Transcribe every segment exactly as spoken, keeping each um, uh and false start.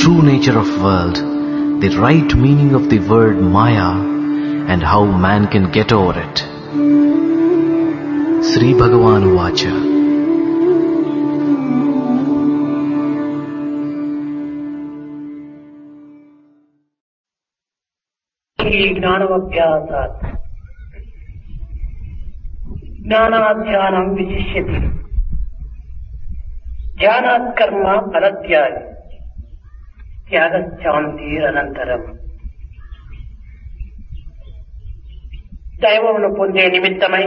true nature of world, the right meaning of the word Maya, and how man can get over it. Sri Bhagavan Vacha. జ్ఞానమభ్యాసాత్ జ్ఞానాధ్యానం విశిష్యతి ధ్యానాత్ కర్మ ఫలత్యాగి త్యాగశాంతిరనంతరం. దైవమును పొందే నిమిత్తమై,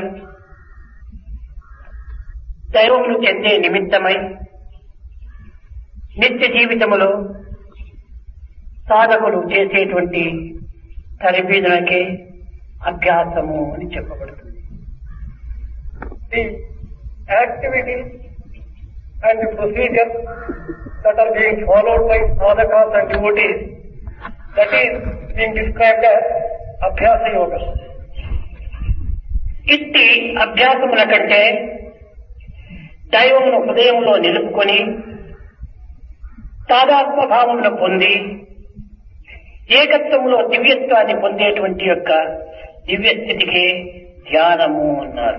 దైవమును చెందే నిమిత్తమై నిత్య జీవితములో సాధకులు చేసేటువంటి తరబీదులకే అభ్యాసము అని చెప్పబడుతుంది. The activities and the procedures that are being followed by sadhakas and devotees, that is being described as Abhyasa Yoga. ఇట్టి అభ్యాసముల కంటే దైవమును హృదయంలో నిలుపుకొని తాదాత్మ భావమును పొంది ఏకత్వంలో దివ్యత్వాన్ని పొందేటువంటి యొక్క దివ్య స్థితికి ధ్యానము అన్నారు.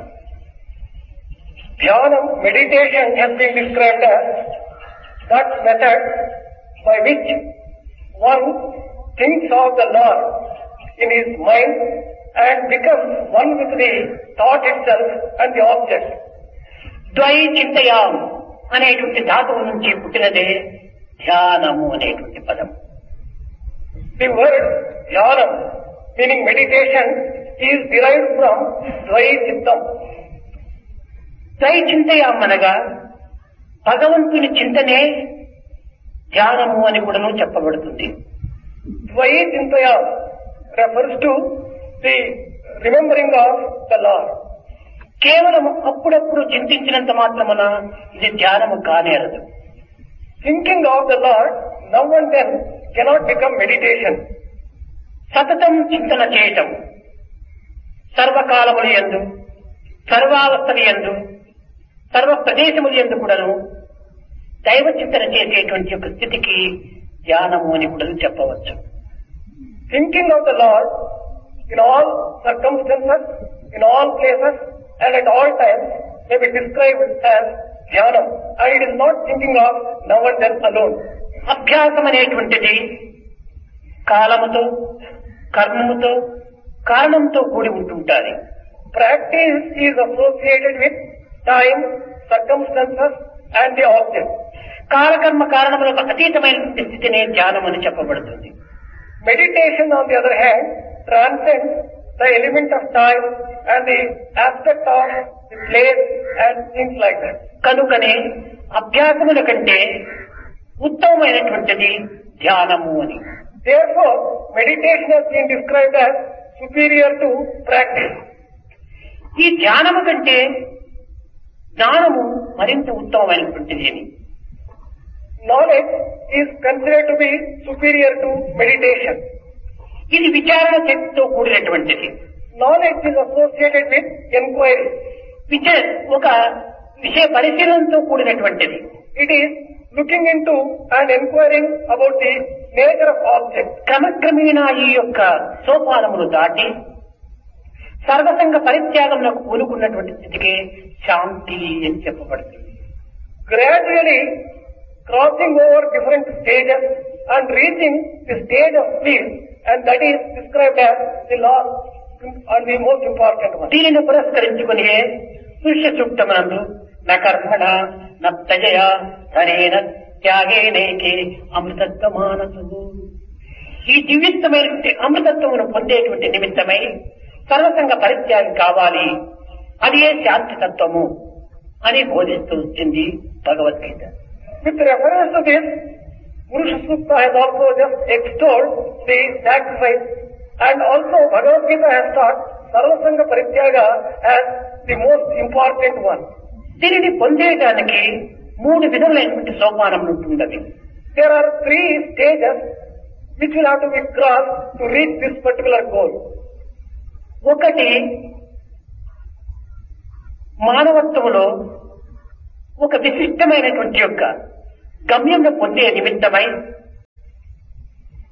Dhyanam, meditation has been described as that method by which one thinks of the Lord in his mind and becomes one with the thought itself and the object. ద్వై చింతయాం అనేటువంటి ధాతువు నుంచి పుట్టినదే ధ్యానము అనేటువంటి పదం. The word dhyanam, meaning meditation, is derived from dvai chittam. ద్వై చింతయాం అనగా భగవంతుని చింతనే ధ్యానము అని కూడాను చెప్పబడుతుంది. Dvai chintayam refers to the remembering of the Lord. కేవలం అప్పుడప్పుడు చింతించినంత మాత్రమున ఇది ధ్యానము కానేరదు. Thinking of the Lord now and then cannot become meditation. సతతం చింతన చేయటం, సర్వకాలములు యందు, సర్వావస్థలు యందు, సర్వ ప్రదేశములు యందు కూడాను దైవ చింతన చేసేటువంటి ఒక స్థితికి ధ్యానము అని కూడా చెప్పవచ్చు. Thinking of the Lord in all circumstances, in all places and at all times may be described as dhyanam, and it is not thinking of now and then alone. అభ్యాసం అనేటువంటిది కాలముతో, కర్మముతో, కారణంతో కూడి ఉంటుంటారు. Practice is associated with time, circumstances and the object. కాలకర్మ కారణములకు అతీతమైన స్థితినే ధ్యానం అని చెప్పబడుతుంది. Meditation, on the other hand, transcends the element of time and the aspect of the place and things like that. కనుకనే అభ్యాసముల కంటే ఉత్తమమైనటువంటిది ధ్యానము అని. Therefore, meditation has been described as superior to practice. ఈ ధ్యానము కంటే జ్ఞానము మరింత ఉత్తమమైనటువంటిది అని. Knowledge is considered to be superior to meditation. ఇది విచారణ శక్తితో కూడినటువంటిది. Knowledge is associated with inquiry. విచార ఒక విషయ పరిశీలనతో కూడినటువంటిది. It is looking into and inquiring about the nature of object. క్రమక్రమేణా ఈ యొక్క సోపానములు దాటి సర్వసంగ పరిత్యాగములకు కూనుకున్నటువంటి స్థితికి శాంతి అని చెప్పబడుతుంది. Gradually crossing over different stages and reaching the stage of peace, and that is described as the last and the most important one. దీనిని పురస్కరించుకుని పురుష సూక్తమునందు న కర్మణ న తజయ ధనేన త్యాగేనేకే అమృతత్వమానసు, ఈ దివ్యత్వమైన అమృతత్వమును పొందేటువంటి నిమిత్తమై సర్వసంగ పరిత్యాగం కావాలి, అది ఏ శాంతి తత్వము అని బోధిస్తూ వచ్చింది Bhagavad Gita. With reference to this, Purusha Sukta has also just extolled the sacrifice, and also Bhagavad Gita has taught Sarvasanga Parityaga as the most important one. దీనిని పొందేయడానికి మూడు విధములైనటువంటి సోపానములు ఉంటున్నవి. There are three stages which will have to be crossed to reach this particular goal. ఒకటి మానవత్వములో ఒక విశిష్టమైనటువంటి యొక్క గమ్యంను పొందే నిమిత్తమై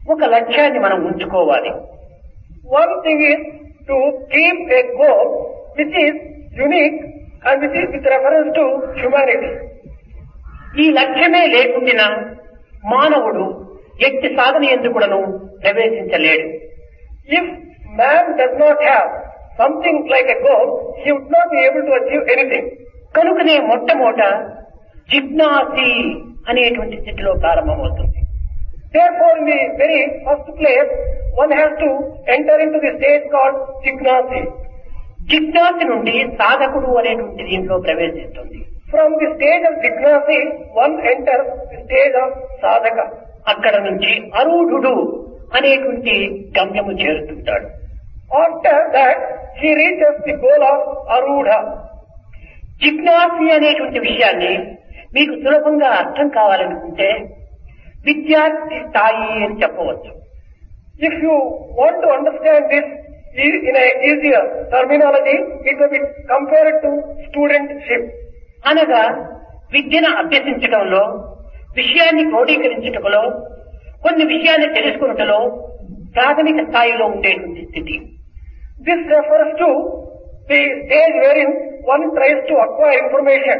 ఒక లక్ష్యాన్ని మనం ఉంచుకోవాలి. One thing is to keep a goal which is unique and which is with reference to humanity. ఈ లక్ష్యమే లేకుండా మానవుడు ఎట్టి సాధన ఎందుకుడను ప్రవేశించలేడు. If man does not have something like a goal, he would not be able to achieve anything. కనుకనే మొట్టమొదట జిజ్ఞాసి అనేటువంటి స్థితిలో ప్రారంభమవుతుంది. Therefore, in the very first place, one has to enter into the stage called జిజ్ఞాసి. జిజ్ఞాసి నుండి సాధకుడు అనేటువంటి దీంట్లో ప్రవేశిస్తుంది. From the stage of జిజ్ఞాసి, one enters the stage of సాధక. అక్కడ నుంచి అరూఢుడు అనేటువంటి గమ్యము చేరుతుంటాడు. After that, he reaches the goal of arudha. జిజ్ఞాసి అనేటువంటి విషయాన్ని మీకు సులభంగా అర్థం కావాలనుకుంటే విద్యార్థి స్థాయి అని చెప్పవచ్చు. If you want to understand this in a easier terminology, it will be compared to studentship. అనగా విద్యను అభ్యసించడంలో, విషయాన్ని క్రోడీకరించటంలో, కొన్ని విషయాన్ని తెలుసుకున్నటలో ప్రాథమిక స్థాయిలో ఉండేటువంటి స్థితి. This refers to the stage wherein one tries to acquire information.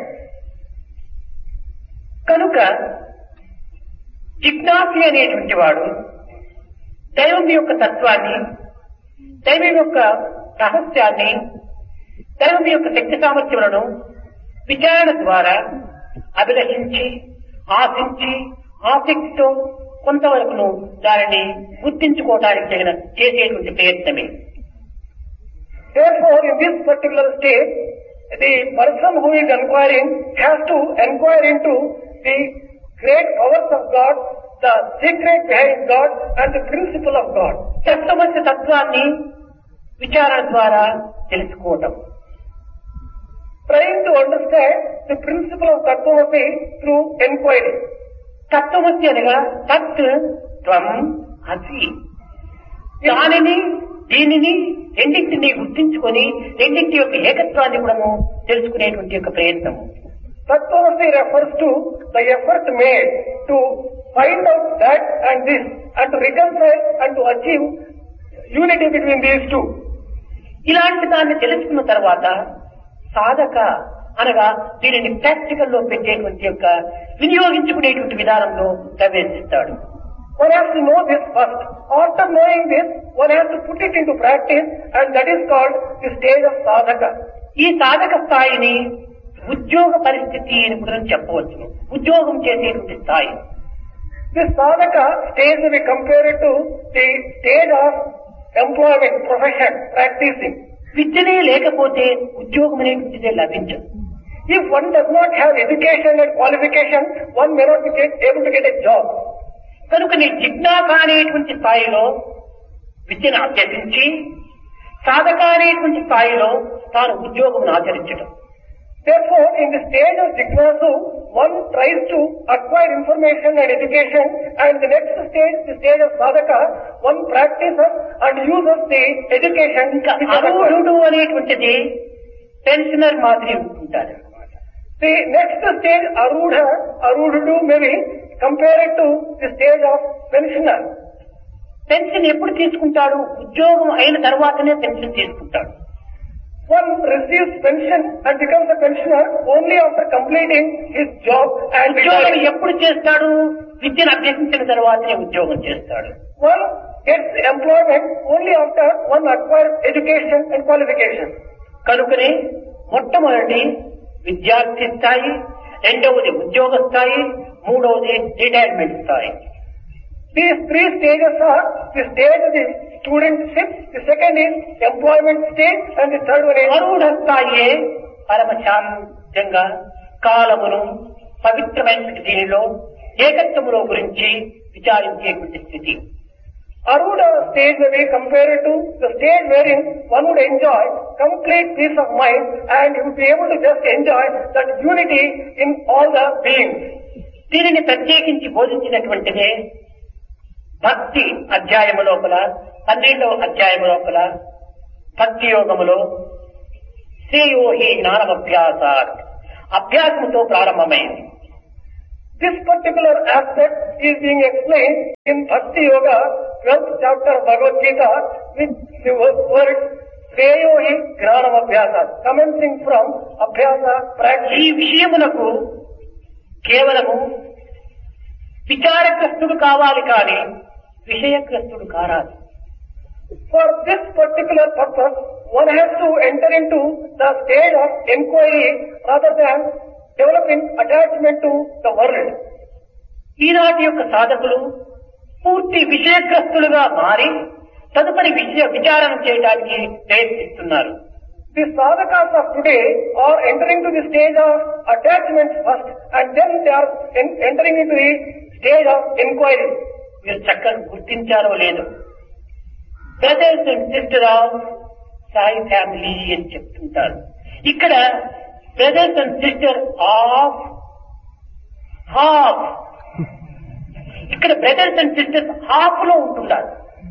కనుక జిజ్ఞాసి అనేటువంటి వాడు దైవం యొక్క తత్వాన్ని, దైవం యొక్క రహస్యాన్ని, దైవం యొక్క శక్తి సామర్థ్యములను విచారణ ద్వారా అభిలషించి, ఆశించి, ఆసక్తితో కొంతవరకును దానిని గుర్తించుకోవడానికి తగిన చేసేటువంటి ప్రయత్నమే. Therefore, in this particular stage, the person who is inquiring has to inquire into the great powers of God, the secret behind God and the principle of God. తత్వమస్య తత్వాన్ని విచారణ ద్వారా తెలుసుకోవటం. Trying to understand the principle of Tattvamasi through inquiry. తత్వమస్య అనగా తత్ త్వం అసి. దానిని దీనిని రెండింటిని గుర్తించుకొని రెండింటి యొక్క ఏకత్వాన్ని కూడా తెలుసుకునేటువంటి యొక్క ప్రయత్నం. Tattvamasi refers to the effort made to find out that and this and to reconcile and to achieve unity between these two. ఇలాంటి దాన్ని తెలుసుకున్న తర్వాత సాధక అనగా దీనిని ప్రాక్టికల్ లో పెట్టేటువంటి యొక్క వినియోగించుకునేటువంటి విధానంలో ప్రవేశిస్తాడు. One has to know this first. After knowing this, one has to put it into practice, and that is called the stage of sadhaka. ఈ సాధక స్థాయిని ఉద్యోగ పరిస్థితి అని కూడా చెప్పవచ్చు. ఉద్యోగం చేసేటువంటి స్థాయి. This sadhaka stage will be compared to the stage of employment, profession, practicing. విద్యనే లేకపోతే ఉద్యోగం అనేటువంటిదే లభించదు. If one does not have education and qualification, one may not be able to get a job. కనుక నీ జిజ్ఞాస అనేటువంటి స్థాయిలో విద్యను అభ్యసించి సాధక అనేటువంటి స్థాయిలో తాను ఉద్యోగం ఆచరించడం. Therefore, in the stage of Jignasu, one tries to acquire information and education, and the next stage, the stage of Sadhaka, one practices and uses the education. అరూఢుడు అనేటువంటిది పెన్షనర్ మాదిరి ఉంటుంటారు. The next stage, Arudha, Arudhudu may be compared to the stage of pensioner. Pension ఎప్పుడు తీసుకుంటాడు? ఉద్యోగం అయిన తర్వాతనే pension తీసుకుంటాడు. One receives pension and becomes a pensioner only after completing his job and ఉద్యోగం ఎప్పుడు చేస్తాడు? విద్యను అభ్యసించిన తర్వాతనే ఉద్యోగం చేస్తాడు. One gets employment only after one acquires education and qualification. కనుకనే మొట్టమొదటి విద్యార్థి స్థాయి, రెండవది ఉద్యోగ స్థాయి, మూడవది రిటైర్మెంట్ స్థాయి. These three stages are the stage of the studentship, the second is employment stage, and the third one is అరూఢ స్థాయి. పరమ శాంతంగా కాలమును పవిత్రమైన దీనిలో ఏకత్వములో గురించి విచారించేటువంటి స్థితి. Arudha stage may be compared to the stage wherein one would enjoy complete peace of mind and he would be able to just enjoy that unity in all the beings. దీనిని ప్రత్యేకించి బోధించినటువంటిదే భక్తి అధ్యాయము లోపల పన్నెండవ అధ్యాయము లోపల భక్తి యోగములో శ్రేయోహి జ్ఞానమభ్యాసాత్ అభ్యాసముతో ప్రారంభమైంది. This particular aspect is being explained in Bhakti Yoga, twelfth chapter of Bhagavad Gita, with the word Shreyo hi Gnanam Abhyasa, commencing from Abhyasa practice. ఈ విషయమునకు కేవలము విచారగ్రస్తుడు కావాలి కానీ విషయగ్రస్తుడు కారాదు. For this particular purpose, one has to enter into the stage of inquiry rather than developing attachment to the world. ఈనాటి యొక్క సాధకులు పూర్తి విషయగ్రస్తులుగా మారి తదుపరి విషయ విచారణ చేయడానికి ప్రయత్నిస్తున్నారు. The sadhakas of today are entering to the stage of attachment first and then they are en- entering into the stage of inquiry. మీరు చక్కగా గుర్తించారో లేదు, brothers and sister of Sai family అని చెప్తుంటారు. ఇక్కడ brothers and sister of half, ఇక్కడ brothers and sisters half లో ఉంటున్నారు.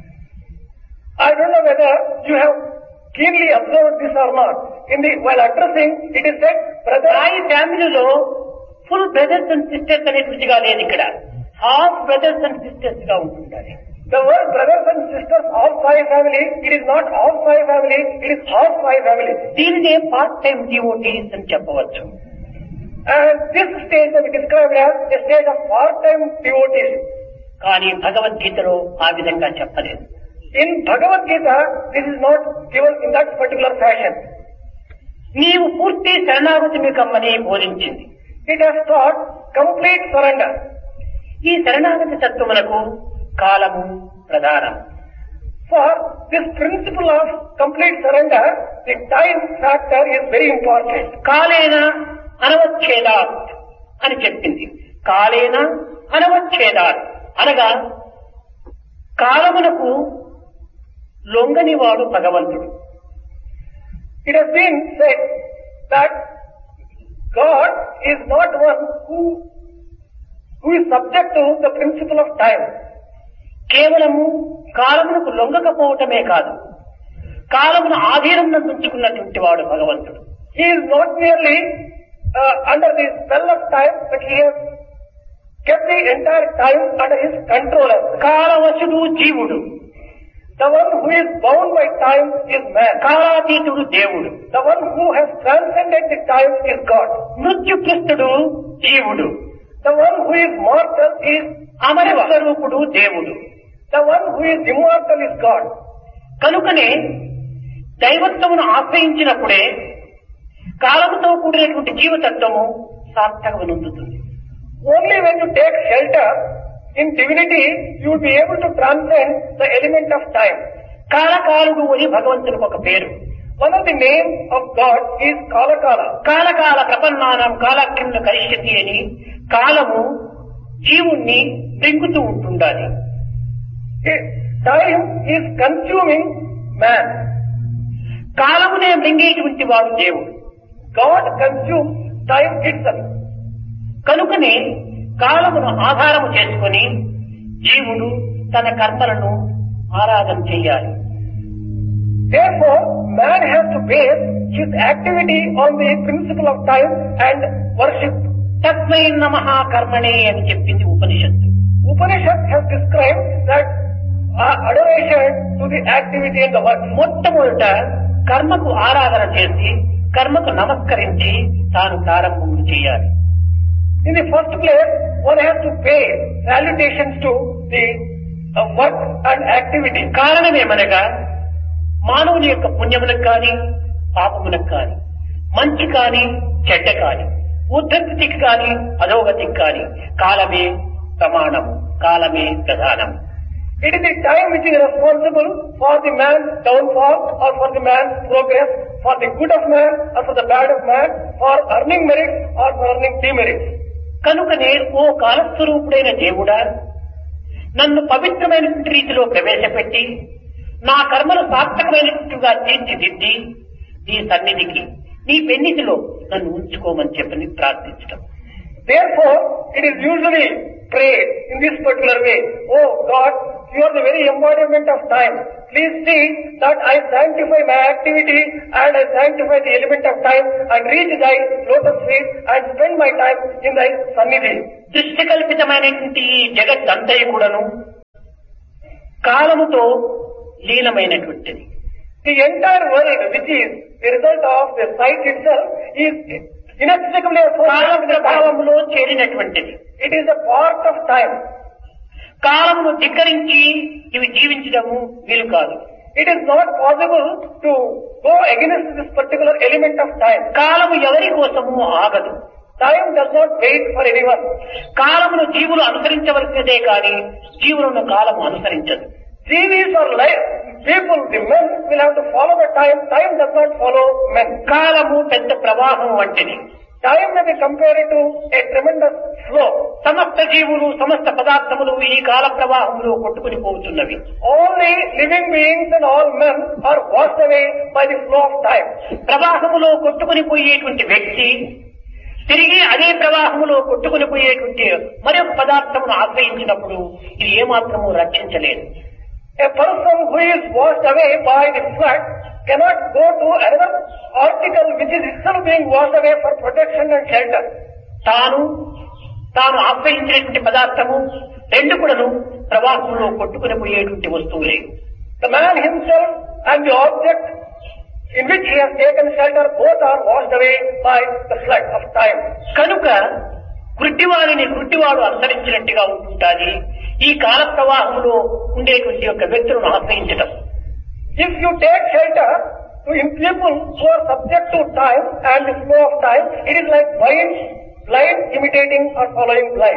I don't know whether you have keenly observed this or not. In the while addressing, it is said, brother. Sai ఫ్యామిలీలో full brothers and sisters అనేటువంటిగా లేదు, ఇక్కడ half brothers and sisters గా ఉంటుంటారు. The word brothers and sisters of Sai family, it is not of Sai family, it is half Sai family. దీనినే part time devotees అని చెప్పవచ్చు. And this stage can be described as a stage of part-time devotees. కానీ భగవద్గీతలో ఆ విధంగా చెప్పలేదు. In Bhagavad Gita, this is not given in that particular fashion. నీవు పూర్తి శరణాగతిని కమ్మని బోధించింది. It has taught complete surrender. ఈ శరణాగతి తత్వమునకు కాలము ప్రధానం. For this principle of complete surrender, the time factor is very important. కాలేన అనవచ్ఛేదాత్ అని చెప్పింది. కాలేన అనవచ్ఛేదాత్ అనగా కాలమునకు లొంగనివాడు భగవంతుడు. It has been said that God is not one who, who is subject to the principle of time. కేవలము కాలమునకు లొంగకపోవటమే కాదు, కాలమును ఆధీనంలో ఉంచుకున్నటువంటి వాడు భగవంతుడు. He is not merely uh, under the spell of time, but he has kept the entire time under his control. కాలవశుడు జీవుడు. The one who is bound by time is man. కాలాతీతుడు దేవుడు. The one who has transcended the time is God. మృత్యుగ్రస్తుడు జీవుడు. The one who is mortal is అమర స్వరూపుడు దేవుడు. The one who is immortal is God. కనుకనే దైవత్వమును ఆశ్రయించినప్పుడే కాలముతో కూడినటువంటి జీవతత్వము సార్థకమనుందుతుంది. Only when you take shelter in divinity, you will be able to transcend the element of time. కాలకాలుడు అని భగవంతునికి ఒక పేరు. One of the names of God is Kalakala. కాలకాల ప్రపన్నానం కాలక్రిములు కరిష్యతి అని కాలము జీవుణ్ణి పెంగుతూ ఉంటుండాలి. Time is consuming man. కాలమునే మింగేటువంటి వాడు దేవుడు. God consumes time itself. కనుకనే కాలమును ఆధారము చేసుకొని జీవుడు తన కర్మలను ఆరాధన చెయ్యాలి. Therefore, man has to base his activity on the principle of time and worship. తస్మై నమః కర్మణే అని చెప్పింది ఉపనిషత్తు. Upanishad has described that uh, adoration to the activity and the work. మొట్టమొదట కర్మకు ఆరాధన చేసి కర్మకు నమస్కరించి తాను ప్రారంభం చేయాలి. In the first place, one has to pay salutations to the uh, work and activity. కారణమేమనగా మానవుని యొక్క పుణ్యములకు కాని పాపములకు కాని మంచి కాని చెడ్డ కాని ఉద్ధతికి కాని అధోగతికి కాని కాలమే ప్రమాణము, కాలమే ప్రధానం. It is the time which is responsible for the man's downfall or for the man's progress, for the good of man or for the bad of man, for earning merit or for earning demerit. కనుకనే ఓ కాలస్వరూపుడైన దేవుడా, నన్ను పవిత్రమైన రీతిలో ప్రవేశపెట్టి నా కర్మను సార్థకమైనట్టుగా తీర్చిదిద్ది నీ సన్నిధికి నీ పెన్నిధిలో నన్ను ఉంచుకోమని చెప్పని ప్రార్థించడం. Therefore, it is usually prayed in this particular way. Oh God, you are the very embodiment of time. Please see that I sanctify my activity and I sanctify the element of time and reach thy lotus feet and spend my time in thy sannidhi. దృష్టి కల్పితమైనటువంటి ఈ జగత్తంతయు కూడాను కాలముతో లీనమైనటువంటిది. The entire world, which is the result of the sight itself, is inextricably కాల associated with the time. ప్రభావంలో చేరినటువంటిది. It is a part of time. కాలమును ధిక్కరించి ఇవి జీవించడము వీలు కాదు. It is not possible to go against this particular element of time. కాలము ఎవరి కోసము ఆగదు. Time does not wait for anyone. కాలమును జీవులు అనుసరించవలసినదే కానీ జీవులను కాలము అనుసరించదు. Jivis or life, people, the men will have to follow the time. Time does not follow men. కాలము పెద్ద ప్రవాహం వంటిది. Time may be compared to a tremendous flow. సమస్త జీవులు సమస్త పదార్థములు ఈ కాల ప్రవాహంలో కొట్టుకుని పోతున్నవి. All the living beings and all men are washed away by the flow of time. ప్రవాహములో కొట్టుకుని పోయేటువంటి వ్యక్తి తిరిగి అదే ప్రవాహములో కొట్టుకుని పోయేటువంటి మరొక పదార్థమును ఆశ్రయించినప్పుడు ఇది ఏమాత్రము రక్షించలేదు. A person who is washed away by the flood cannot go to another article which is itself being washed away for protection and shelter. తాను తాను ఆశ్రయించినటువంటి పదార్థము రెండు కూడాను ప్రవాహంలో కొట్టుకుని పోయేటువంటి వస్తువులే. The man himself and the object in which he has taken shelter both are washed away by the flood of time. కనుక గుడ్డివాడిని గుడ్డివాడు అనుసరించినట్టుగా ఉంటుంటాది ఈ కాల ప్రవాహంలో ఉండేటువంటి యొక్క వ్యక్తులను ఆశ్రయించటం. If you take shelter to in people who are subject to time and the flow of time, it is like blind, blind imitating or following blind.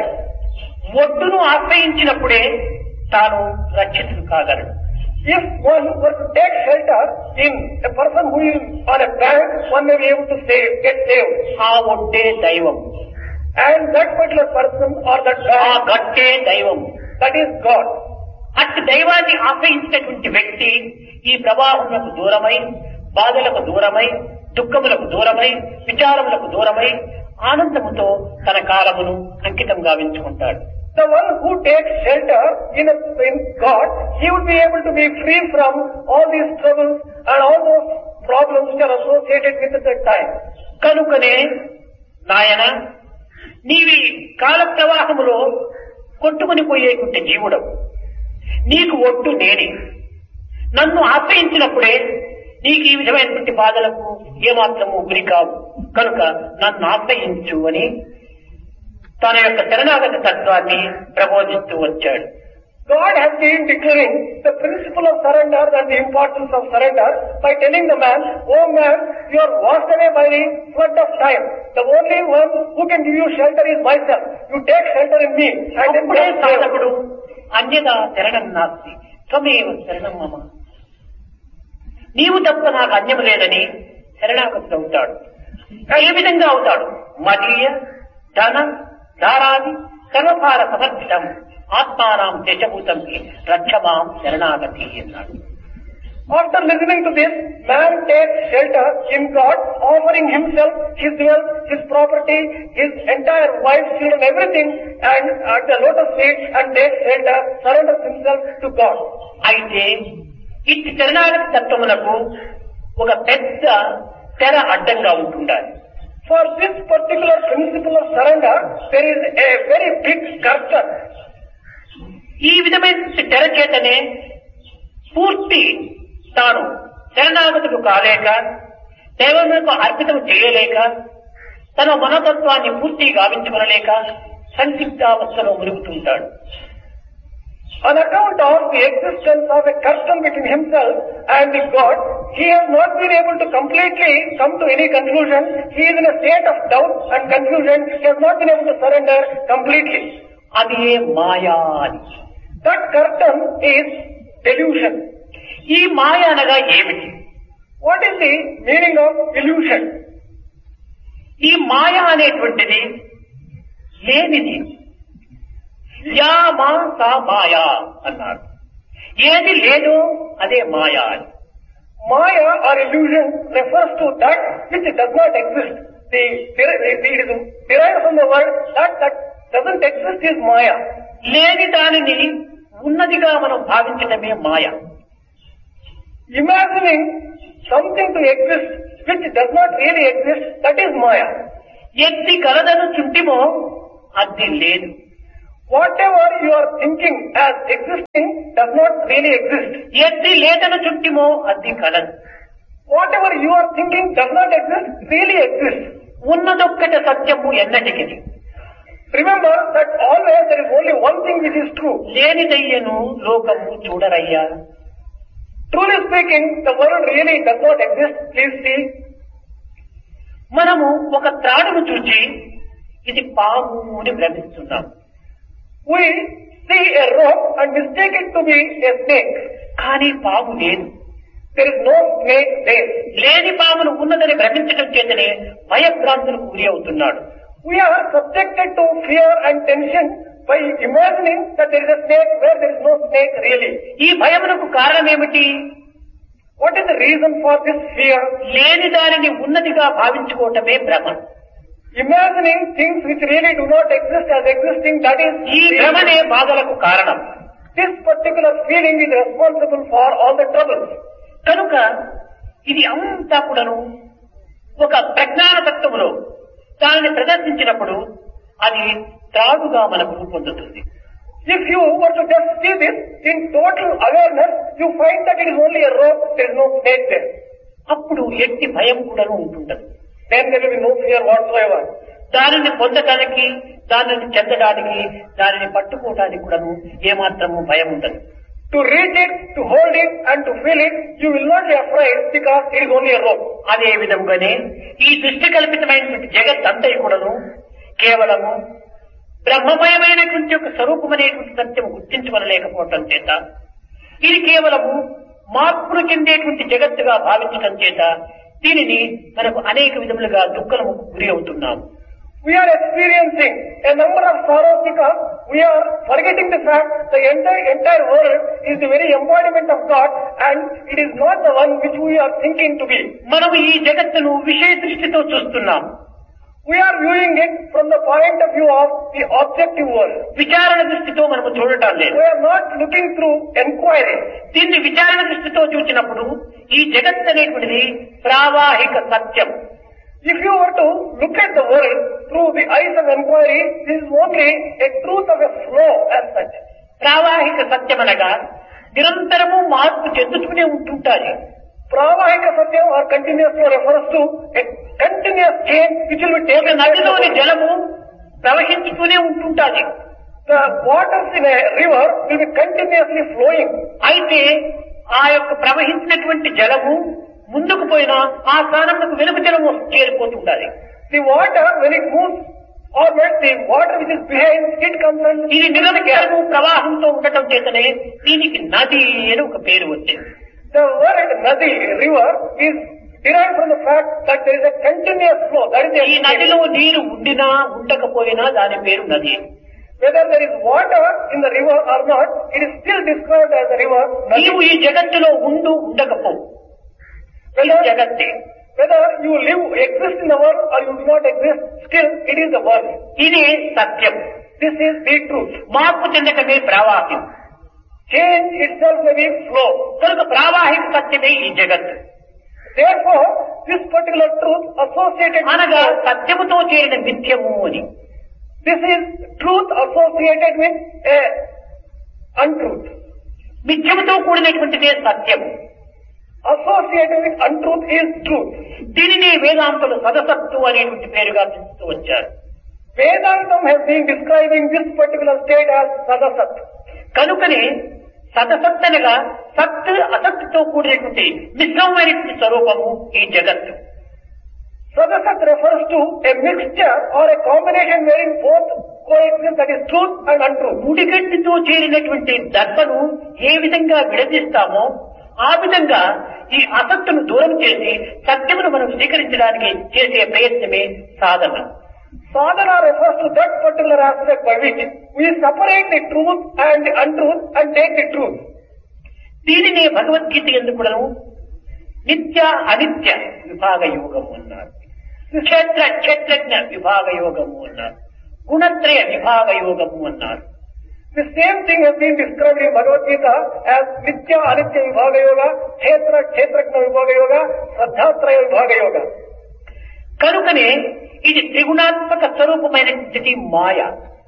ఒడ్డును ఆశ్రయించినప్పుడే తాను రక్షితుడు కాగలడు. If one were to take shelter in a person who is on a bank, one may be able to save, get saved. ఆ ఒడ్డే దైవం. And that particular person or that ఆ bank, గట్టే దైవం. that is God. అట్టి దైవాన్ని ఆశ్రయించినటువంటి వ్యక్తి ఈ ప్రవాహములకు దూరమై బాధలకు దూరమై దుఃఖములకు దూరమై విచారములకు దూరమై ఆనందముతో తన కాలమును అంకితం గావించుకుంటాడు. The one who takes shelter in, a, in God, he would be able to be free from all these troubles and all those problems which are associated with that time. కనుకనే నాయన నీవి కాల ప్రవాహములో కొట్టుకుని పోయేటువంటి జీవుడవు. నీకు ఒట్టు నేనే. నన్ను ఆశ్రయించినప్పుడే నీకు ఈ విధమైనటువంటి బాధలకు ఏమాత్రము గురి కావు. కనుక నన్ను ఆశ్రయించు అని తన యొక్క శరణాగత తత్వాన్ని ప్రబోధిస్తూ వచ్చాడు. God has been declaring the principle of surrender and the importance of surrender by telling the man, "Oh man, you are washed away by the flood of time. The only one who can give you shelter is myself. You take shelter in me." And then అప్పుడే take సాధకుడు అన్యదా శరణం నాస్తి త్వమేవ శరణం మమ, నీవు తప్ప నాకు అన్యము లేదని శరణాగతుడు అవుతాడు. ఏ విధంగా అవుతాడు? మదీయ ధన ధారాది సర్వభార సమర్పితం ఆత్మానాం దేశభూతం రక్షమాం శరణాగతి అన్నాడు. After listening to this, man takes shelter in God, offering himself, his wealth, his property, his entire wife, children, everything, and at the lotus feet, and takes shelter, surrenders himself to God. అయితే ఇట్టి శరణాగతి తత్వమునకు ఒక పెద్ద తెర అడ్డంగా ఉంటుండాలి. For this particular principle of surrender, there is a very big curtain. ఈ విధమైన తెర చేతనే పూర్తి తాను శరణాగతుడు కాలేక దైవములకు అర్పితం చేయలేక తన మనతత్వాన్ని పూర్తి గావించుకొనలేక సందిగ్ధావస్థలో మురుగుతుంటాడు. On account of the existence of a curtain between himself and the God, he has not been able to completely come to any conclusion. He is in a state of doubt and confusion. He has not been able to surrender completely. అది మాయా అని. That curtain is delusion. ఈ మాయ అనగా ఏమిటి? What is the meaning of illusion? ఈ మాయ అనేటువంటిది లేనిది. Yeah మా సా మాయా అన్నాడు. ఏది లేదో అదే మాయా అని. Maya or illusion refers to that which does not exist. The, the, the, it is derived from the word that that doesn't exist is Maya. లేని దానిని ఉన్నదిగా మనం భావించడమే మాయ. Imagining something to exist which does not really exist, that is Maya. ఎత్తి కలదను చుంటిమో అది లేదు. Whatever you are thinking as existing does not really exist. ఎత్తి లేదను చుంటిమో అది కలదు. Whatever you are thinking does not exist really exists. ఉన్నదొక్కట సత్యము ఎన్నటికి. Remember that always there is only one thing which is true. లేనిదయ్యను లోకము చూడరయ్యా. Truly speaking, the world really does not exist. Please see. మనము ఒక త్రాడును చూచి ఇది పాము అని భ్రమిస్తున్నాం. We see a rope and mistake it to be a snake. కానీ పాము లేదు. There is no snake there. లేని పామును ఉన్నదని భ్రమించడం చేతనే భయభ్రాంతులకు గురి అవుతున్నాడు. We are subjected to fear and tension by imagining that there is a snake where there is no snake really. ఈ భయమునకు కారణం ఏమిటి? What is the reason for this fear? లేని దానిని ఉన్నదిగా భావించుకోవటమే భ్రమ. Imagining things which really do not exist as existing, that is ఈ భ్రమనే బాధలకు కారణం. This particular feeling is responsible for all the troubles. కనుక ఇది అంతా కూడాను ఒక ప్రజ్ఞాన తత్వములో దానిని ప్రదర్శించినప్పుడు అది త్రాడుగా మనకు రూపొందుతుంది. If you were to just see this in total awareness, you find that it is only a rope, there is no snake there. అప్పుడు ఎట్టి భయం కూడాను ఉంటుండదు. Then there will be no fear whatsoever. దానిని పొందడానికి, దానిని చెందడానికి, దానిని పట్టుకోవడానికి కూడాను ఏమాత్రము భయం ఉండదు. To reach it, to hold it and to feel it, you will not be afraid because it is only a rope. అదే విధంగానే ఈ దృష్టి కల్పితమైనటువంటి జగత్ అంతా కూడాను కేవలము బ్రహ్మమయమైనటువంటి ఒక స్వరూపమనేటువంటి సత్యము గుర్తించబడలేకపోవటం చేత ఇది కేవలము మార్పును చెందేటువంటి జగత్తుగా భావించడం చేత దీనిని మనకు అనేక విధములుగా దుఃఖముకు గురి అవుతున్నాము. We are experiencing a number of sorrows because we are forgetting the fact the entire, entire world is the very embodiment of God and it is not the one which we are thinking to be. మనము ఈ జగత్తును విషయ దృష్టితో చూస్తున్నాం. We are viewing it from the point of view of the objective world. విచారణ దృష్టితో మనము చూడటం లేదు. We are not looking through inquiry. దీన్ని విచారణ దృష్టితో చూసినప్పుడు ఈ జగత్ అనేటువంటిది ప్రావాహిక సత్యం. If you were to look at the world through the eyes of inquiry, this is only a truth of a flow as such. ప్రావాహిక సత్యం అనగా నిరంతరము మార్పు చెందుతూనే ఉంటుంటాయి. Pravahika Satyam or continuous flow refers to a continuous change which will be taken. నదిలోని జలము ప్రవహించుతూనే ఉంటుంటాది. The waters in a river will be continuously flowing. అయితే ఆ యొక్క ప్రవహించినటువంటి జలము ముందుకు పోయినా ఆ స్థానంలో వెనుక జలము చేరిపోతుండాలి. The water when it moves or when the water which is behind it comes and ఇది నిరంతరము ప్రవాహంతో ఉండటం చేతనే దీనికి నది అని ఒక పేరు వచ్చింది. The word Nadi, river, is derived from the fact that there is a continuous flow. That is ఈ నదిలో నీరు ఉండినా ఉండకపోయినా దాని పేరు నది. Whether there is water in the river or not, it is still described as a river. నీవు ఈ జగత్తులో ఉండు ఉండకపో జగత్తే. Whether you live, exist in the world or you do not exist, still it is the world. ఇది సత్యం. This is the truth. మార్పు చెందటమే ప్రవాహం. Change itself may be flow. కనుక ప్రావాహిక సత్యమే ఈ జగత్. Therefore, this particular truth associated అనగా with సత్యముతో చేరిన మిథ్యము అని. This is truth associated with a untruth. మిథ్యముతో కూడినటువంటిదే సత్యము. Associated with untruth is truth. దీనిని వేదాంతులు సదసత్తు అనేటువంటి పేరుగా పిలుస్తూ వచ్చారు. Vedantam has been describing this particular state as sadasat. కనుకనే సదసత్తనగా సత్ అసత్తుతో కూడినటువంటి మిశ్రమమైనటువంటి స్వరూపము ఈ జగత్తు. Sadasat refers to a mixture or a combination wherein both coexist, that is truth and untruth. ముడిగట్టితో చేరినటువంటి దర్భను ఏ విధంగా విడదీస్తామో ఆ విధంగా ఈ అసత్తును దూరం చేసి సత్యమును మనం స్వీకరించడానికి చేసే ప్రయత్నమే సాధన. Sadhana refers to that particular aspect by which we separate the truth and the untruth and take the truth. దీనినే భగవద్గీత ఎందుకును నిత్య అనిత్య విభాగ యోగము అన్నారు. క్షేత్ర క్షేత్రజ్ఞ విభాగ యోగము అన్నారు. గుణత్రయ విభాగ యోగము అన్నారు. The same thing has been described in Bhagavad Gita as Nitya Anitya Vibhaga Yoga, Kshetra Kshetrajna Vibhaga Yoga, Shraddhatraya Vibhaga Yoga. కనుకనే ఇది త్రిగుణాత్మక స్వరూపమైనటువంటి మాయ.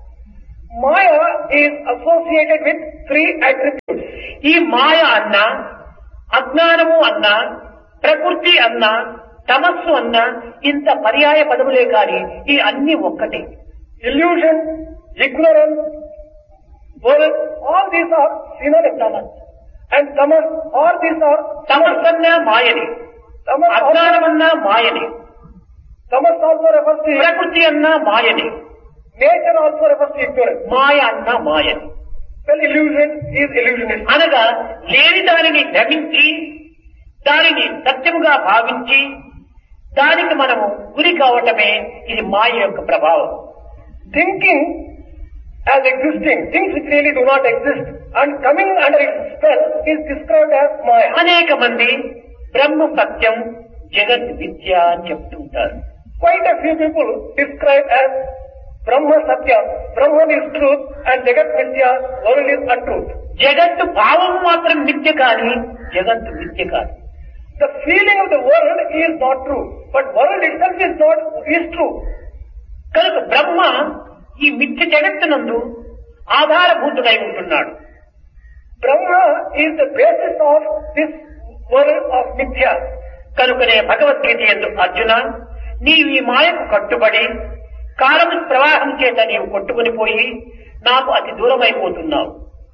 Maya is associated with three attributes. ఈ మాయ అన్నా, అజ్ఞానము అన్నా, ప్రకృతి అన్నా, తమస్సు అన్నా ఇంత పర్యాయ పదములే కాని ఈ అన్ని ఒక్కటే. Illusion, ignorance, world, all these are synonyms. And tamas, all these are తమస్సన్నా Mayani, tamas. అజ్ఞానమన్నా Mayani, Tamas also refers to ప్రకృతి అన్నా మాయని, nature also refers to ignorance. మాయ అన్నా మాయని. Well, illusion is illusionist. అనగా లేని దానిని భ్రమించి దానిని సత్యముగా భావించి దానికి మనము గురి కావటమే ఇది మాయ యొక్క ప్రభావం. Thinking as existing, things which really do not exist, and coming under its spell is described as Maya. అనేక మంది బ్రహ్మ సత్యం, జగత్ విద్య అని చెప్తుంటారు. Quite a few people describe as Brahma Satya, Brahman is truth and Jagat Mithya, world is untruth. జగత్తు భావం మాత్రం మిథ్య కాని జగత్తు మిథ్య కాదు. The feeling of the world is not true, but world itself is not, is true. కనుక బ్రహ్మ ఈ మిథ్య జగత్తునందు ఆధారభూతుడై ఉంటున్నాడు. Brahma is the basis of this world of Mithya. కనుకనే భగవద్గీత యందు అర్జున, నీవు ఈ మాయకు కట్టుబడి కాలము ప్రవాహం చేత నీవు కొట్టుకుని పోయి నాకు అతి దూరమైపోతున్నావు.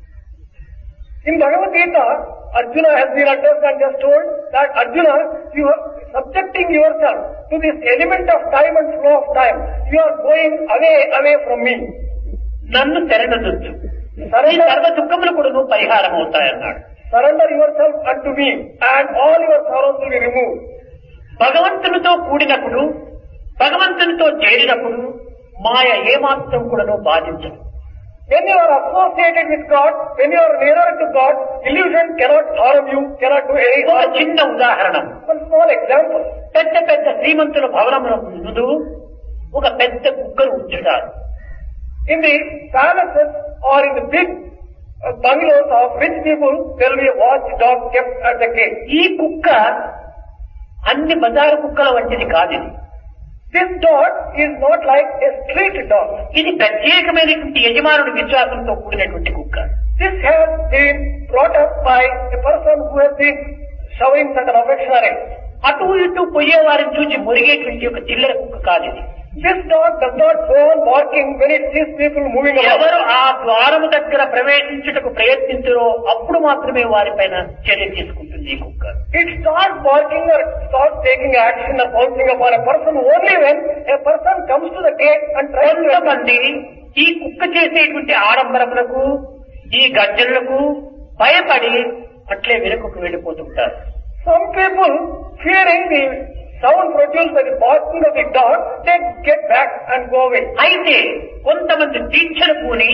In Bhagavad Gita, Arjuna has been addressed and just told that Arjuna, you are subjecting yourself to this element of time and flow of time. You are going away, away from me. నన్ను శరణొచ్చు, నీ సర్వ దుఃఖములు కూడా నువ్వు పరిహారం అవుతాయన్నాడు. Surrender yourself unto me and all your sorrows will be removed. భగవంతునితో కూడినప్పుడు, భగవంతునితో చేరినప్పుడు మాయ ఏమాత్రం కూడా బాధించదు. When you are associated with God, when you are nearer to God, illusion cannot harm you, cannot do any ఒక harm. చిన్న ఉదాహరణ, One small example. పెద్ద పెద్ద శ్రీమంతుల భవనముల ముందు ఒక పెద్ద కుక్కను ఉంచుతారు. In the palaces or in the big uh, bungalows of rich people, there will be a watchdog kept at the gate. ఈ కుక్క అన్ని బజారు కుక్కల వంటిది కాదు. ఇది This dog is not like a street dog. ఇది ప్రత్యేకమైనటువంటి యజమానుడి విశ్వాసంతో కూడినటువంటి కుక్క. This has been brought up by a person who has been showing certain affectionate. అటు ఇటు పోయేవారిని చూసి మురిగేటువంటి ఒక చిల్లర కుక్క కాదు ఇది. This dog does not go on barking when it sees people moving around. ఎవరు ఆ ద్వారము దగ్గర ప్రవేశించుటకు ప్రయత్నించరో అప్పుడు మాత్రమే వారిపైన చర్య తీసుకుంటుంది ఈ కుక్క. It starts barking or starts taking action or bouncing upon a person only when a person comes to the gate and tries to... కొంతమంది ఈ కుక్క చేసేటువంటి ఆడంబరములకు, ఈ గర్జనలకు భయపడి అట్లే వెనుకకు వెళ్ళిపోతుంటారు. Some people, fearing the sound produced by the barking of the dog, they get back and go away. అయితే కొంతమంది దీక్షను పూని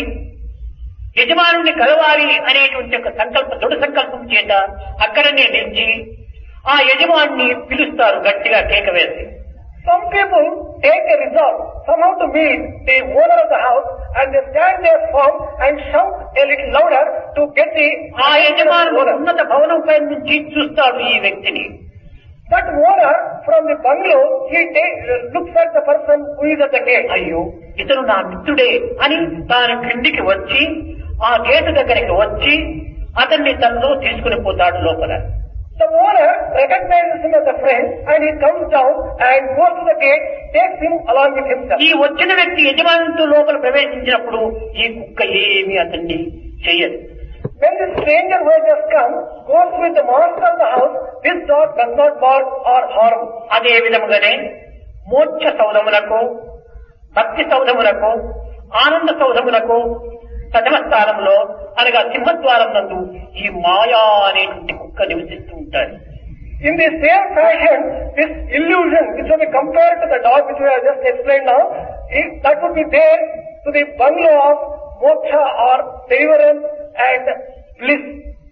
యజమానుని కలవాలి అనేటువంటి ఒక సంకల్ప దృఢ సంకల్పం చేత అక్కడనే నిలిచి ఆ యజమాని పిలుస్తారు గట్టిగా కేక వేసి. Some people take a resolve somehow to meet the owner of the house and they stand there firm and shout a little louder to get the ఆ యజమానుడు ఉన్నత భవనం పై నుంచి చూస్తాడు ఈ వ్యక్తిని. That owner from the bungalow, he take, looks at the person who is at the gate. అయ్యో ఇతను నా మిత్రుడే అని తాను క్రిందికి వచ్చి ఆ గేటు దగ్గరికి వచ్చి అతన్ని తనలో తీసుకుని పోతాడు లోపల. The owner recognizes him as a friend and he comes down and goes to the gate, takes him along with himself. ఈ వచ్చిన వ్యక్తి యజమానితో లోపల ప్రవేశించినప్పుడు ఈ కుక్క ఏమీ అతన్ని చెయ్యదు. When the stranger who has just come goes with the master of the house, this dog does not bark or harm. అదే విధముగానే మోక్ష సౌధములకు, భక్తి సౌధములకు, ఆనంద సౌధములకు ప్రథమ స్థానంలో అనగా సింహద్వారం నందు ఈ మాయా అనేటువంటి కుక్క నివసిస్తూ ఉంటాడు. In the same fashion, this illusion which will be compared to the dog which we have just explained now, is, that would be there to the bungalow of moksha or deliverance and bliss.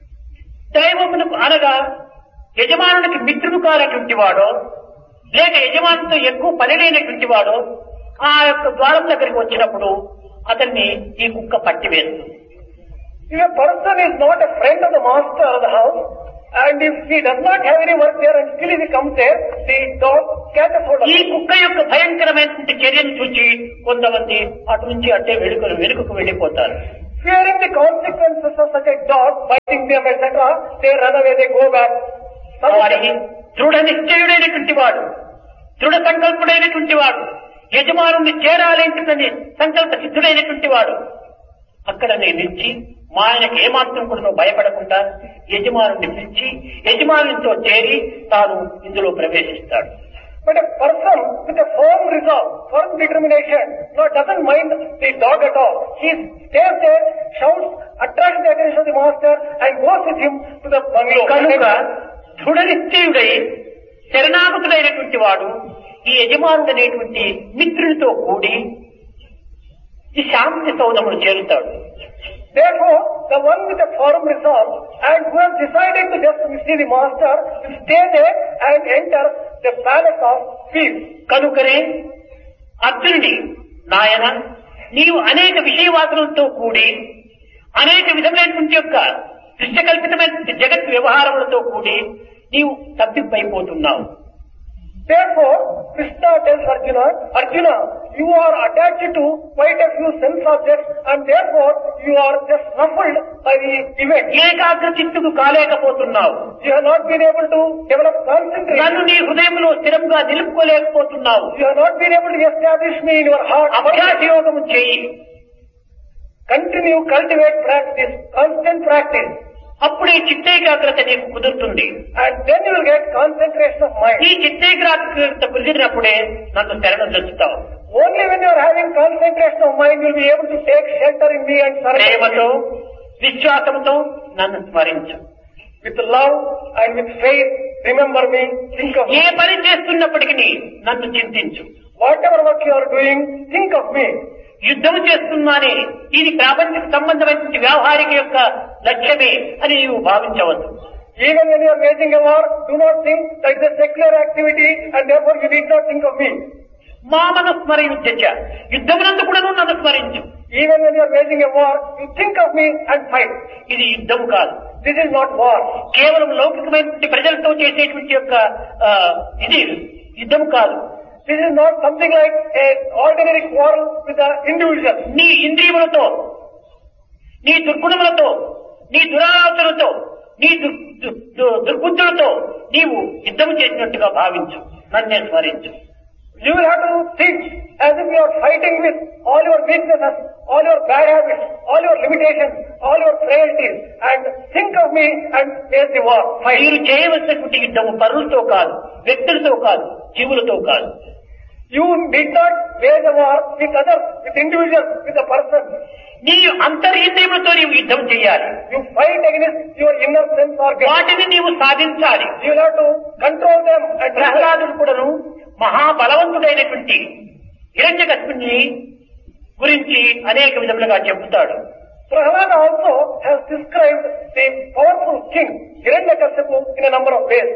దైవమునకు అనగా యజమానునికి మిత్రుడు కానటువంటి వాడో లేక యజమానితో ఎక్కువ పని లేనటువంటి వాడో ఆ యొక్క ద్వారం దగ్గరికి వచ్చినప్పుడు అతన్ని ఈ కుక్క పట్టివేస్తుంది. If a person is not a friend of the master of the house, and if he does not have any work there and still if he comes there, the dog catches hold of ఈ him. కుక్క యొక్క భయంకరమైనటువంటి చర్యను చూచి కొంతమంది అటు నుంచి అట్టే వెనుకలు వెనుకకు వెళ్లిపోతారు. Fearing the consequences of such a dog biting them, et cetera, they run away, they go back. వారికి దృఢ నిశ్చయుడైనటువంటి వాడు, దృఢ సంకల్పుడైనటువంటి వాడు, యజమానుని చేరాలేంటుందని సంకల్ప సిద్ధుడైనటువంటి వాడు అక్కడనే నిలిచి మా ఆయనకి ఏమాత్రం కూడా భయపడకుండా యజమానుని పిలిచి యజమానునితో చేరి తాను ఇందులో ప్రవేశిస్తాడు. But a person with a firm resolve, firm determination, no, doesn't mind the dog at all. He stays there, shouts, attracts the attention of the master and goes with him to the bungalow. కనుక దృఢ నిశ్చయుడై శరణాగతుడైనటువంటి వాడు ఈ యజమానుడు అనేటువంటి మిత్రునితో కూడి ఈ శాంతి సౌధమును చేరుతాడు. Therefore, the one with a firm resolve and who has decided to just see the master will stay there and enter the palace of peace. కనుకనే అర్జునుడి నాయన నీవు అనేక విషయవాదులతో కూడి అనేక విధమైనటువంటి యొక్క దృశ్యకల్పితమైన జగత్ వ్యవహారములతో కూడి నీవు తప్పిపోయిపోతున్నావు. Therefore, Krishna tells Arjuna, Arjuna, you are attached to quite a few sense objects and therefore you are just ruffled by the event. ఏకాగ్ర చిత్తుకు కాలేకపోతున్నావు. You have not been able to develop concentration. నన్ను నీ హృదయంలో స్థిరంగా నిలుపుకోలేకపోతున్నావు. You have not been able to establish me in your heart. అభ్యాస యోగము చేయి. Continue, cultivate practice, constant practice. అప్పుడే చిత్తేకాగ్రత నీకు కుదురుతుంది. And then you will get concentration of mind. ఈ చిత్తేకాగ్రత కుదిరినప్పుడే నన్ను శరణు తెచ్చుతావు. Only when you are having concentration of mind, you will be able to take shelter in me and ప్రేమతో surrender. విశ్వాసంతో నన్ను స్మరించు. With love and with faith, remember me, think of A me. పని చేస్తున్నప్పటికీ నన్ను చింతించు. Whatever work you are doing, think of me. యుద్ధం చేస్తున్నానే ఇది ప్రాపంచిక సంబంధమైన వ్యవహారిక యొక్క లక్ష్యమే అని నీవు భావించవద్దు. Even when you are waging a war, do not think that it is a secular activity and therefore you need not think of me. మామను స్మరించ యుద్ధమునందు కూడా నన్ను స్మరించు. Even when you are waging a war, you think of me and fight. ఇది యుద్ధం కాదు. This is not war. కేవలం లౌకికమైన ప్రజలతో చేసేటువంటి యొక్క ఆ, ఇది యుద్ధం కాదు. This is not something like a ordinary quarrel with the individual. నీ ఇంద్రియములతో, నీ దుర్గుణములతో, నీ దురాలోచనలతో, నీ దుర్- దు- దు- దుర్బుద్ధులతో నీవు యుద్ధం చేసినట్టుగా భావించు. నన్నే స్మరించు. You will have to think as if you are fighting with all your weaknesses, all your bad habits, all your limitations, all your frailties, and think of me and face the war. Fight. మీరు చేయవలసినటువంటి యుద్ధము పరులతో కాదు, వ్యక్తులతో కాదు, జీవులతో కాదు. You need not wage a war with others, with individuals, with a person. నీ అంతరింద్రియములతో నీవు యుద్ధం చేయాలి. You fight against your inner sense organs. వాటిని నీవు సాధించాలి. You will have to control them and regulate. ప్రహ్లాదుడు కూడాను మహాబలవంతుడైనటువంటి హిరణ్యకశిపుని గురించి అనేక విధములుగా చెబుతాడు. Prahlada also has described the powerful king Hiranyakashipu in a number of ways.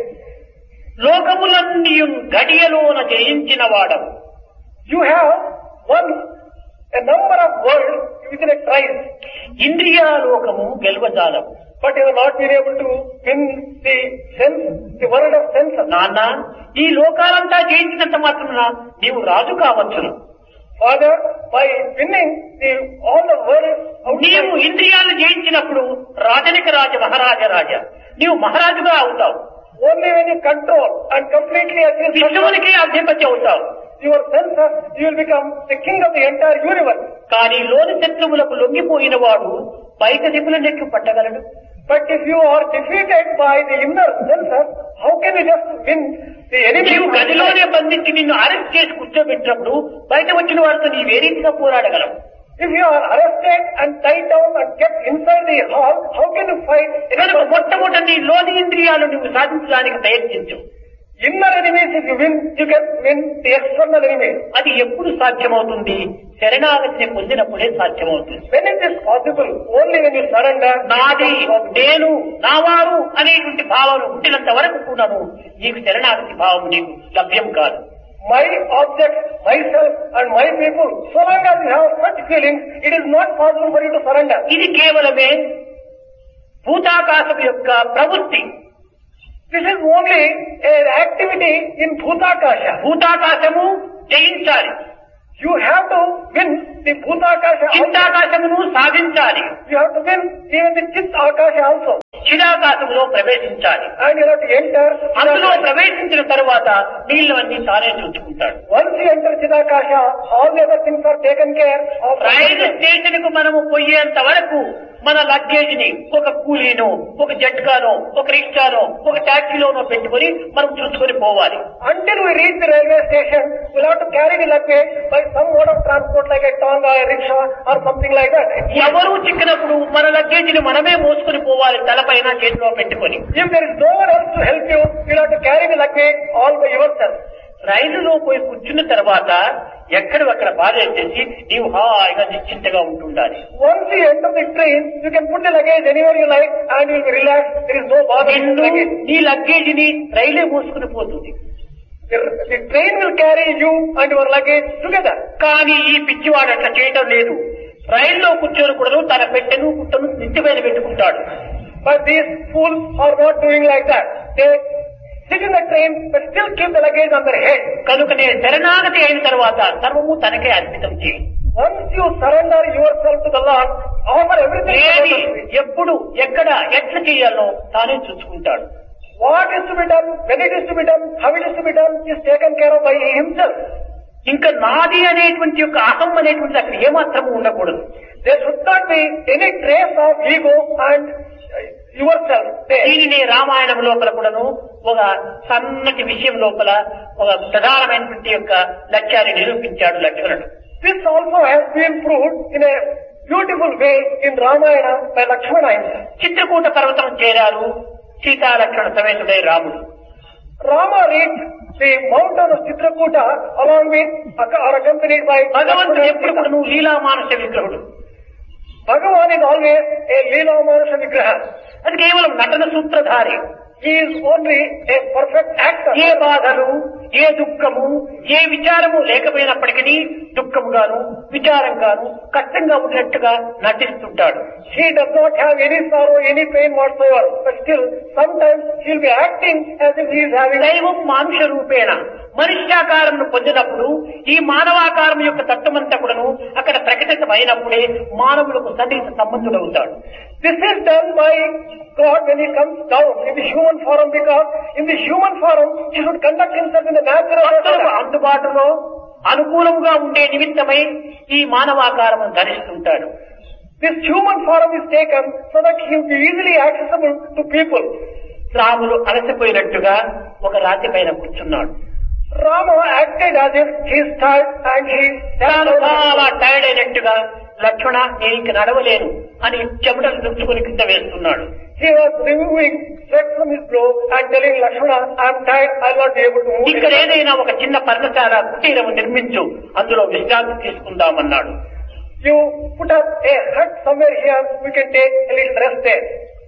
లోకములన్నీ గడియలోన జయించిన వాడవు. You have won a number of worlds within a trice, ఇంద్రియాలోకము గెలవజాలవు. but you have not been able to win the sense, the world of senses. నాన్న ఈ లోకాలంతా జయించినంత మాత్రమున నీవు రాజు కావచ్చును. Father, by winning the all the world నీవు outside, ఇంద్రియాలను జయించినప్పుడు రాజనిక రాజ మహారాజ రాజ నీవు మహారాజుగా అవుతావు. only when you control and completely agree విశ్వమునికే అధిపతి అవుతావు. your senses, you will become the king of the entire universe. కానీ లోని శత్రువులకు లొంగిపోయిన వాడు బయట దిగులనెట్లు పట్టగలడు. But if you are defeated by the inner senses, how can you just win the enemy? నీవు గదిలోనే బంధించి నిన్ను అరెస్ట్ చేసి కూర్చోబెట్టినప్పుడు బయట వచ్చిన వారితో నీవు ఏ రీతిగా పోరాడగలవు? If you are arrested and tied down and kept inside the hall, how can you fight కనుక against మొట్టమొదటి నీ లోని ఇంద్రియాలు నువ్వు సాధించడానికి ప్రయత్నించు. inner enemies? If you win, you can win the external enemies. అది ఎప్పుడు సాధ్యమవుతుంది? శరణాగతిని పొందినప్పుడే సాధ్యమవుతుంది. When it is possible? Only when you surrender. నాది, నేను, నావారు అనేటువంటి భావాలు పుట్టినంత వరకు కూడాను నీకు శరణాగతి భావం నీకు లభ్యం కాదు. My object, myself and my people, so long as you have such feelings, it is not possible for you to surrender. ఇది కేవలమే భూతాకాశం యొక్క ప్రవృత్తి. This is only an activity in Bhutakasha. భూతాకాశము జయించాలి, You have to win the Bhutakasha also. చిత్తాకాశమును సాధించాలి, You have to win even the Chit Akasha also. చిదాకాశంలో ప్రవేశించాలి. And you have to enter అందులో Chidakasha. ప్రవేశించిన తరువాత నీళ్ళవన్నీ తానే చూసుకుంటాడు. Once you enter Chidakasha, all the other things are taken care of. Rail station కు మనము పోయేంత వరకు మన లగేజ్ ని ఒక కూలీనో, ఒక జట్కానో, ఒక రిక్షానో, ఒక టాక్సీలోనో పెట్టుకుని మనం చూసుకొని పోవాలి. Until we reach the railway station, we'll have to carry the luggage by some mode of transport like a tonga, a rickshaw or something like that. ఎవరు చిక్కినప్పుడు మన లగేజ్ ని మనమే మోసుకొని పోవాలి, తలపైన చేతిలో పెట్టుకొని. If there is no one else to help you, you'll have to carry the luggage all by yourself. రైలులో పోయి కూర్చున్న తర్వాత ఎక్కడ అక్కడ బాధేసేసి నీవు హాయిగా నిశ్చింతగా ఉంటుండాలి. Once you enter the train, you can put the luggage anywhere you like and you'll be relaxed. There is no bother with the నిన్ను luggage. నీ లగేజ్ ని రైలే మోసుకుని పోతుంది. The, the train will carry you and your luggage together. కానీ ఈ పిచ్చివాడు అట్లా చేయటం లేదు. రైల్లో కూర్చొని కూడా తన పెట్టెను పుట్టను నిత్యమైన పెట్టుకుంటాడు. But these fools are not doing like that. They sit in the train but still keep the luggage on their head. కనుకనే శరణాగతి అయిన తర్వాత సర్వము తనకే అర్పితం చేయి. Once you surrender yourself to the Lord, offer everything to ఏది the Lord. ఎప్పుడు ఎక్కడ ఎట్లా చేయాలో తానే చూసుకుంటాడు. What is to be done, when it is to be done, how it is to be done is taken care of by himself. ఇంకా నాది అనేటువంటి యొక్క అహం అనేటువంటి అక్కడ ఏమాత్రము ఉండకూడదు. There should not be any trace of ego and yourself there. దీనిని రామాయణం లోపల కూడాను ఒక సన్నటి విషయం లోపల ఒక ప్రధానమైనటువంటి యొక్క లక్ష్యాన్ని నిరూపించాడు లక్ష్మణుడు. This also has been proved in a beautiful way in Ramayana by Lakshmana himself. Chitrakoot పర్వతం చేరారు సీతాలక్ష్మణ సమేతుడై రాముడు. Rama reached the mountain of Chitrakuta along with or accompanied by భగవంతుడు Lakshmana. ఎప్పుడు కూడా నువ్వు లీలామానస విగ్రహుడు. Bhagavan is always a Leela Manasha Vigraha. అది కేవలం నటన సూత్రధారి. He is only a perfect actor. ఏ బాధలు, ఏ దుఃఖము, ఏ విచారము లేకపోయినప్పటికీ దుఃఖముగాను విచారంగాను కష్టంగా ఉన్నట్టుగా నటిస్తుంటాడు. He does not have any sorrow, any pain whatsoever. But still, sometimes he will be acting as if he is having. దైవం మానుష రూపేణ మనుష్యాకారమును పొందినప్పుడు ఈ మానవాకారం యొక్క తత్వమంతా కూడాను అక్కడ ప్రకటితమైనప్పుడే మానవులకు సన్నిహిత సంబంధుడవుతాడు. This is done by God when he comes down in the human form, because in the human form he should conduct himself in the natural భక్తులకు order. అందుబాటులో అనుకూలంగా ఉండే నిమిత్తమై ఈ మానవాకారము ధరిస్తుంటాడు. This human form is taken so that he will be easily accessible to people. Ramulu అలసిపోయినట్టుగా ఒక రాతి పైన కూర్చున్నాడు. Rama acted as if he is tired and he తాను చాలా టైర్డ్ అయినట్టుగా లక్ష్మణ నేను ఇంక నడవలేను అని చెమటలు దుడుచుకుని కింద వేస్తున్నాడు. He was removing sweat from his brow and telling Lakshmana, I am tired, I will not be able to move. ఇక్కడ ఏదైనా ఒక చిన్న పర్ణశాల కుటీరము నిర్మించు, అందులో విశ్రాంతి తీసుకుందామన్నాడు. You put up a hut somewhere here, we can take a little rest there.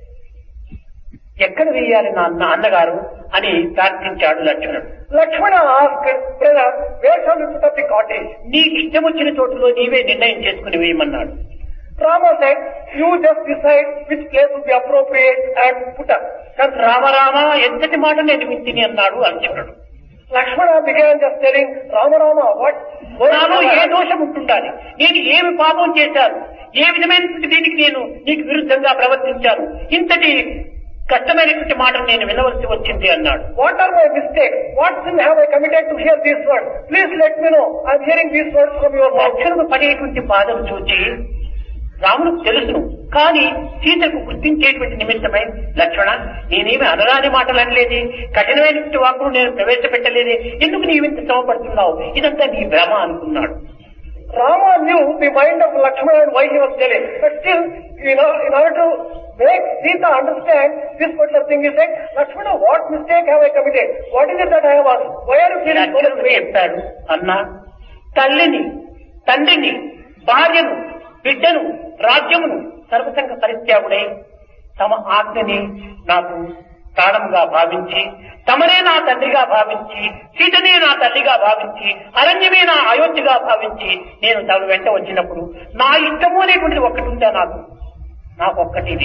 ఎక్కడ వేయాలి నా అన్న అన్నగారు అని ప్రార్థించాడు లక్ష్మణుడు. Lakshmana asked, brother, where shall we put up the cottage? నీకు ఇష్టం వచ్చిన చోటులో నీవే నిర్ణయం చేసుకుని వేయమన్నాడు. Rama said, you just decide which place would be appropriate and put up. రామరామ ఎంతటి మాట నేను వింటిని అన్నాడు లక్ష్మణుడు. Lakshmana began just telling, Rama Rama, what? నాలో ఏ దోషం ఉంటుండాలి, నేను ఏమి పాపం చేశాను, ఏ విధమైనటువంటి దీనికి నేను నీకు విరుద్ధంగా ప్రవర్తించాను, ఇంతటి కష్టమైనటువంటి మాటలు నేను వినవలసి వచ్చింది అన్నాడు. What are my mistakes? What sin have I committed to hear these words? Please let me know. I am hearing these words from your mouth. లక్ష్మణుడు పడేటువంటి బాధను చూచి రాముడికి తెలుసును, కానీ సీతకు గుర్తించేటువంటి నిమిత్తమై లక్ష్మణ నేనేమి అనరాని మాటలు అనలేదే, కఠినమైనటువంటి వాక్కును నేను ప్రవేశపెట్టలేదే, ఎందుకు నీవింత శ్రమపడుతున్నావు, ఇదంతా నీ భ్రమ అనుకున్నాడు. Rama knew the mind of Lakshmana and why he was telling. But still, you know, in order to make Sita understand this particular thing, he said, Lakshmana, what mistake have I committed? What is it that I have asked? Why are you feeling so లక్ష్మణుడు pain? చెప్పాడు, అన్న తల్లిని, తండ్రిని, భార్యను, బిడ్డను, రాజ్యమును సర్వసంగ పరిత్యాగుడై తమ ఆజ్ఞని నాకు ప్రాణంగా భావించి, తమనే నా తండ్రిగా భావించి, సీతనే నా తల్లిగా భావించి, అరణ్యమే నా అయోధ్యగా భావించి నేను తమ వెంట వచ్చినప్పుడు నా ఇష్టము అనేటువంటిది ఒక్కటి ఉందా, నాకు నాకు ఒక్కటి లేదు.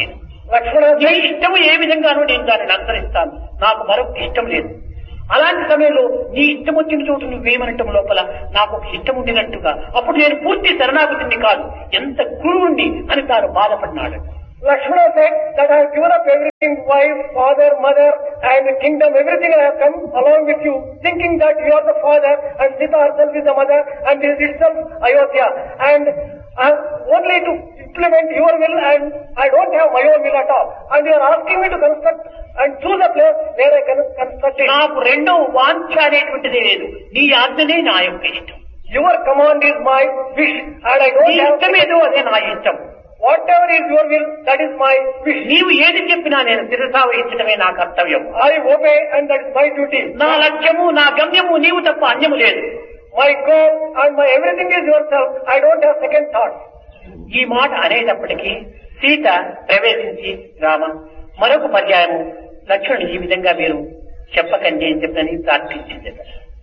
Lakshmana నీ said, ఇష్టము ఏ విధంగానో నేను దానిని అనుసరిస్తాను, నాకు మరొక ఇష్టం లేదు. అలాంటి సమయంలో నీ ఇష్టం వచ్చిన చోటు నువ్వేమనటం లోపల నాకు ఒక ఇష్టం ఉండినట్టుగా అప్పుడు నేను పూర్తి శరణాగతిని కాదు ఎంత గురువుండి అని తాను బాధపడినాడు. Lakshmana said that I have given up everything, wife, father, mother and kingdom, everything I have come along with you, thinking that you are the father and Sita herself is the mother and this itself Ayodhya. And uh, only to implement your will and I don't have my own will at all. And you are asking me to construct and choose a place where I can construct it. నాకు రెండో వాంఛ అనేటువంటిది లేదు, నీ ఆజ్ఞనే నా యొక్క ఇష్టం. Your command is my wish and I నీ don't have... ఇష్టమేదో అదే నా ఇష్టం. Whatever is your will, that is my wish. నీవు ఏది చెప్పినా నేను శిరసా వహించడమే నా కర్తవ్యం. I obey and that is my duty. నా లక్ష్యము నా గమ్యము నీవు తప్ప అన్యము లేదు. My goal and my everything is yourself. I don't have second thought. ఈ మాట అనేటప్పటికీ సీత ప్రవేశించి రామ మరొక పర్యాయము లక్ష్మణుడు ఈ విధంగా మీరు చెప్పకండి అని చెప్పని ప్రార్థించింది.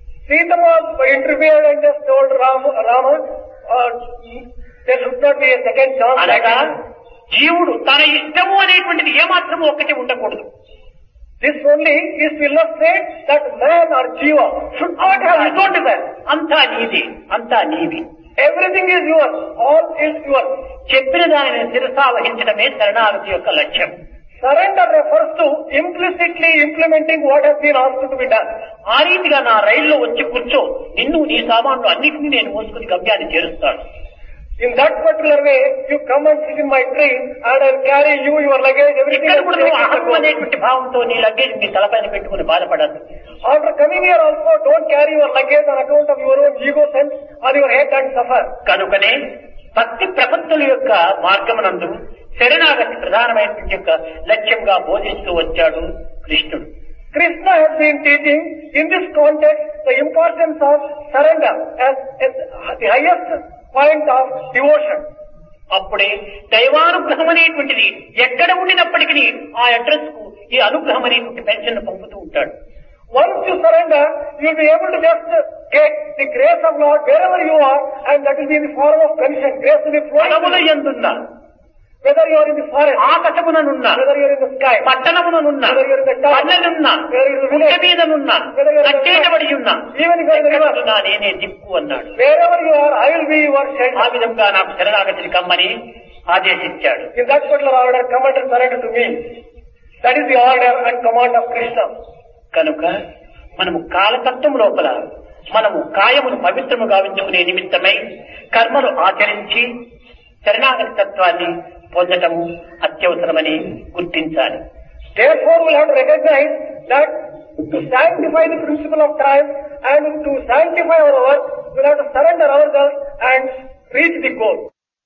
Sita interfered and just told Rama, Rama uh, there should not be a second chance. అనగా జీవుడు తన ఇష్టము అనేటువంటిది ఏమాత్రము ఒక్కటి ఉండకూడదు. This only is to illustrate that man or jiva should not have his own desire. అంతా నీది, అంతా నీది. Everything is yours. All is yours. చెప్పిన దానిని శిరసా వహించడమే శరణాగతి యొక్క లక్ష్యం. Surrender refers to implicitly implementing what has been asked to be done. ఆ రీతిగా నా రైల్లో వచ్చి కూర్చో, నిన్ను నీ సామాన్లు అన్నింటినీ నేను మోసుకుని గమ్యాన్ని చేరుస్తాను. In that particular way, you come and sit in my train and I'll carry you, your luggage, everything. ఇక్కడ కూడా నువ్వు అహం అనేటువంటి భావంతో నీ లగేజ్ నీ తలపైన పెట్టుకుని బాధపడద్దు. After coming here also, don't carry your luggage on account of your own ego sense on your head and suffer. కనుకనే భక్తి ప్రపత్తుల యొక్క మార్గమునందు శరణాగతి ప్రధానమైనటువంటి యొక్క లక్ష్యంగా బోధిస్తూ వచ్చాడు కృష్ణుడు. Krishna has been teaching in this context the importance of surrender as, as the highest point of devotion. అప్పుడే దైవానుగ్రహం అనేటువంటిది ఎక్కడ ఉండినప్పటికీ ఆ అడ్రస్ కు ఈ అనుగ్రహం అనేటువంటి పెన్షన్ పంపుతూ ఉంటాడు. Once you surrender, you will be able to just get the grace of Lord wherever you are, and that will be in the form of pension. Grace will be flowing. అడవుల యందున్నా, whether you are in the forest, ఆకాశముననున్నా, whether you are in the sky, పట్టణముననున్నా, whether you are in the town, పల్లెనున్నా, whether you are in the గుట్ట village, మీదనున్నా, whether you are in the కట్టేటబడి ఉన్నా, even if you are in the river, ఎక్కడున్నా నేనే దిక్కు అన్నాడు. wherever you are, I will be your ఆ shelter. విధంగా నాకు శరణాగతిని కమ్మని ఆదేశించాడు. In that particular order, come and surrender to me. That is the order and command of Krishna. కనుక మనము కాలతత్వం లోపల మనము కాయమును పవిత్రము గావించుకునే నిమిత్తమై కర్మలు ఆచరించి శరణాగతి తత్వాన్ని పొందటము అత్యవసరమని గుర్తించాలి. Therefore, we have to recognize that to sanctify the principle of time and to sanctify our work, we have to surrender ourselves and reach the goal.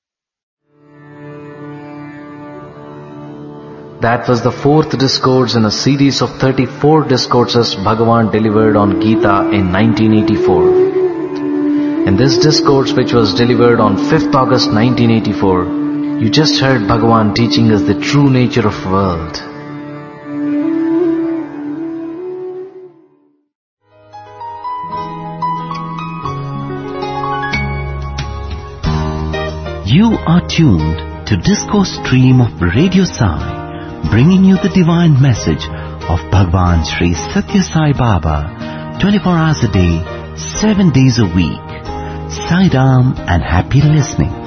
That was the fourth discourse in a series of thirty-four discourses Bhagavan delivered on Gita in nineteen eighty-four. In this discourse, which was delivered on fifth August nineteen eighty-four, you just heard Bhagavan teaching us the true nature of world. You are tuned to Discourse Stream of Radio Sai, bringing you the divine message of Bhagwan Sri Satya Sai Baba, twenty-four hours a day, seven days a week. Sai Ram and happy listening.